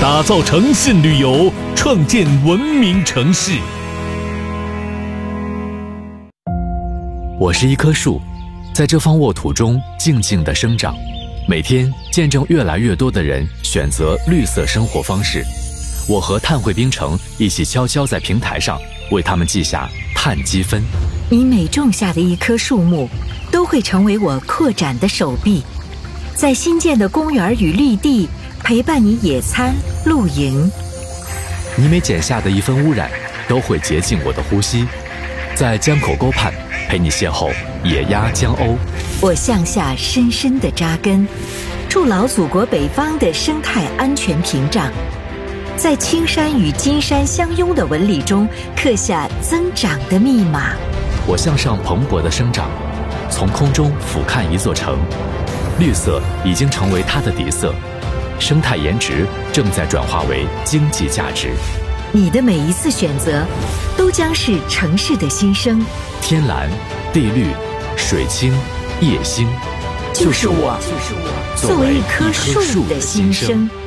打造诚信旅游，创建文明城市。 我是一棵树，在这方沃土中静静地生长，每天见证越来越多的人选择绿色生活方式。我和碳汇冰城一起悄悄在平台上为他们记下碳积分。 你每种下的一棵树木，都会成为我扩展的手臂，在新建的公园与绿地陪伴你野餐、露营。 你每剪下的一分污染，都会洁净我的呼吸，在江口沟畔陪你邂逅野鸭、江鸥。 我向下深深地扎根，筑牢祖国北方的生态安全屏障，在青山与金山相拥的纹理中刻下增长的密码。 我向上蓬勃地生长，从空中俯瞰一座城，绿色已经成为它的底色，生态颜值正在转化为经济价值。 你的每一次选择，都将是城市的新生。 天蓝、地绿、水清、夜星， 就是我，作为一棵树的新生。